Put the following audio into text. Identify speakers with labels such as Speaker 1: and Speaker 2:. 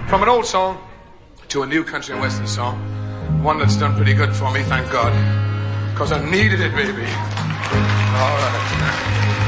Speaker 1: From an old song to a new country and western song. One that's done pretty good for me, thank God. Because I needed it, baby. All right.